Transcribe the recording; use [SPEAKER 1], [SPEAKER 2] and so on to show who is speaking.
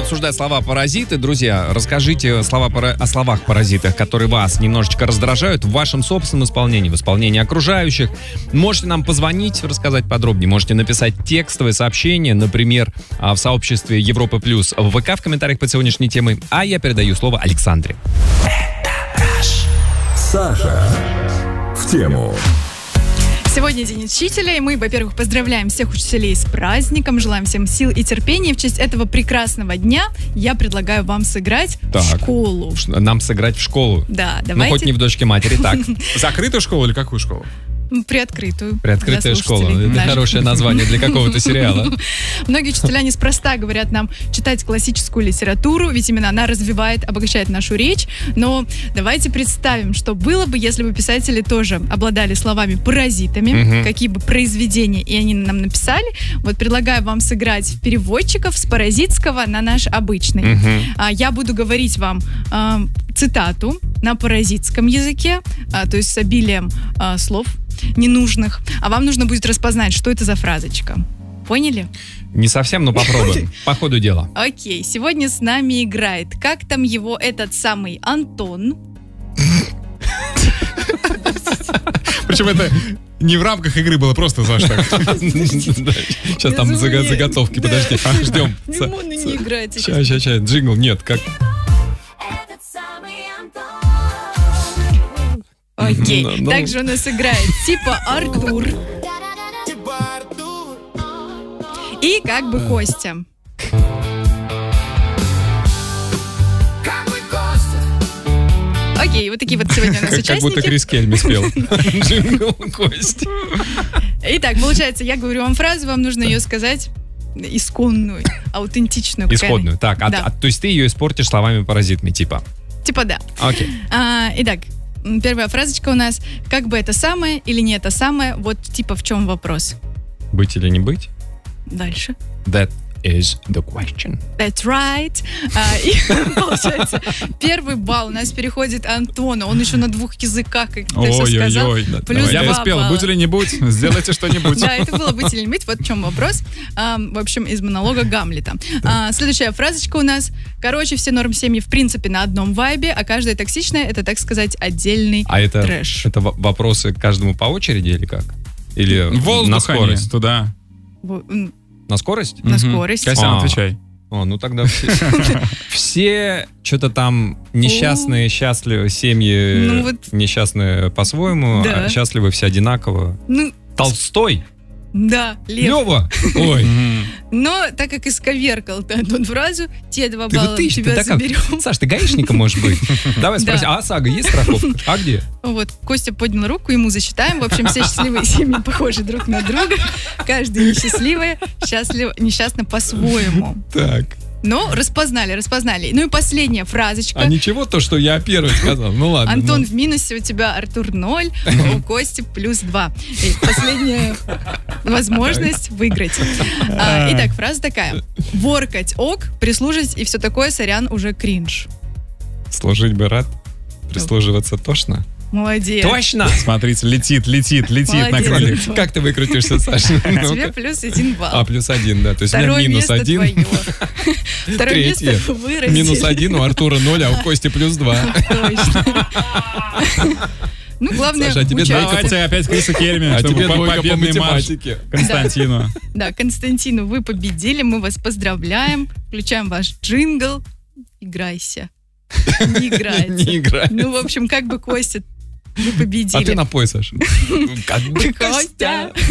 [SPEAKER 1] обсуждать слова-паразиты. Друзья, расскажите о словах-паразитах, которые вас немножечко раздражают в вашем собственном исполнении, в исполнении окружающих. Можете нам позвонить, рассказать подробнее. Можете написать текстовое сообщение, например, в сообществе Европа Плюс в ВК в комментариях под сегодняшней темой. А я передаю слово Александре.
[SPEAKER 2] Саша в тему.
[SPEAKER 3] Сегодня День учителя, и мы, во-первых, поздравляем всех учителей с праздником, желаем всем сил и терпения. И в честь этого прекрасного дня я предлагаю вам сыграть в школу.
[SPEAKER 1] Нам сыграть в школу?
[SPEAKER 3] Да, давайте.
[SPEAKER 1] Ну, хоть не в дочке матери, так.
[SPEAKER 4] Закрытую школу или какую школу?
[SPEAKER 3] Приоткрытую.
[SPEAKER 1] Приоткрытая школа. Это хорошее название для какого-то сериала.
[SPEAKER 3] Многие учителя неспроста говорят нам читать классическую литературу, ведь именно она развивает, обогащает нашу речь. Но давайте представим, что было бы, если бы писатели тоже обладали словами-паразитами, какие бы произведения и они нам написали. Вот предлагаю вам сыграть в переводчиков с паразитского на наш обычный. Я буду говорить вам цитату на паразитском языке, то есть с обилием слов ненужных, а вам нужно будет распознать, что это за фразочка. Поняли?
[SPEAKER 1] Не совсем, но попробуем. По ходу дела.
[SPEAKER 3] Окей, сегодня с нами играет, как там его этот самый Антон.
[SPEAKER 4] Причем это не в рамках игры было, просто, Саша, так.
[SPEAKER 1] Сейчас там заготовки, подожди. Ждем.
[SPEAKER 3] Лимоны не играет.
[SPEAKER 1] Сейчас, джингл, нет, как...
[SPEAKER 3] Окей, также у нас играет типа Артур и как бы Костя. Окей, вот такие вот сегодня у нас участники.
[SPEAKER 1] Как будто Крис Кельми спел. Джингл Костя.
[SPEAKER 3] Итак, получается, я говорю вам фразу, вам нужно ее сказать исконную, аутентичную.
[SPEAKER 1] Исходную, так, то есть ты ее испортишь словами-паразитами, типа?
[SPEAKER 3] Типа да.
[SPEAKER 1] Окей.
[SPEAKER 3] Итак, первая фразочка у нас. Как бы это самое или не это самое, вот типа в чем вопрос?
[SPEAKER 1] Быть или не быть?
[SPEAKER 3] Дальше.
[SPEAKER 1] That is the question.
[SPEAKER 3] That's right. И получается, первый балл у нас переходит Антону. Он еще на 2 языках, как ты все сказал. Плюс
[SPEAKER 4] я
[SPEAKER 3] 2
[SPEAKER 4] бы спел,
[SPEAKER 3] балла.
[SPEAKER 4] будь или не будь, сделайте что-нибудь.
[SPEAKER 3] Да, это было быть или не быть. Вот в чем вопрос. В общем, из монолога Гамлета. Следующая фразочка у нас. Короче, все норм-семьи в принципе на одном вайбе, а каждая токсичная — это, так сказать, отдельный трэш.
[SPEAKER 1] Это вопросы к каждому по очереди или как? Или на скорость?
[SPEAKER 4] Они туда.
[SPEAKER 1] На скорость?
[SPEAKER 3] На скорость.
[SPEAKER 4] Костян, отвечай.
[SPEAKER 1] Ну тогда все что-то там несчастные, счастливые семьи, несчастные по-своему, а счастливы все одинаково. Толстой?
[SPEAKER 3] Да,
[SPEAKER 1] Лёва! Ой.
[SPEAKER 3] Но так как исковеркал ты эту фразу, те 2 балла тебя заберем.
[SPEAKER 1] Саш, ты гаишником можешь быть? Давай спроси, а ОСАГО есть страховка? А где?
[SPEAKER 3] Вот, Костя поднял руку, ему засчитаем. В общем, все счастливые семьи похожи друг на друга. Каждый несчастливый, несчастно по-своему.
[SPEAKER 1] Так.
[SPEAKER 3] Но распознали. Ну и последняя фразочка.
[SPEAKER 1] А ничего то, что я первый сказал? Ну ладно.
[SPEAKER 3] Антон в минусе, у тебя Артур 0, у Кости плюс 2. И последняя возможность выиграть. Итак, фраза такая. Воркать ок, прислужить и все такое, сорян, уже кринж.
[SPEAKER 1] Служить бы рад, прислуживаться тошно.
[SPEAKER 3] Молодец.
[SPEAKER 1] Точно!
[SPEAKER 4] Смотрите, летит на крыльях.
[SPEAKER 1] Как ты выкрутишься, Саша?
[SPEAKER 3] Тебе плюс 1 балл.
[SPEAKER 1] Плюс 1, да. То есть у меня
[SPEAKER 3] Второе
[SPEAKER 1] минус
[SPEAKER 3] место
[SPEAKER 1] 1.
[SPEAKER 3] твое. Второе место
[SPEAKER 1] Третье.
[SPEAKER 3] вырастет.
[SPEAKER 1] Минус 1, у Артура 0, а у Кости плюс 2.
[SPEAKER 3] Точно. Ну, главное,
[SPEAKER 1] Саша, а тебе
[SPEAKER 4] Давайте опять Криса Кельми,
[SPEAKER 1] а тебе
[SPEAKER 4] чтобы
[SPEAKER 1] двойка по
[SPEAKER 4] победный марш
[SPEAKER 1] математике.
[SPEAKER 4] Константину.
[SPEAKER 3] Да, Константину, вы победили, мы вас поздравляем. Включаем ваш джингл. Играйся. Не играйте.
[SPEAKER 1] Не играй.
[SPEAKER 3] Ну, в общем, как бы Костя, вы победили.
[SPEAKER 1] А ты напой, Саша. Как бы Костя.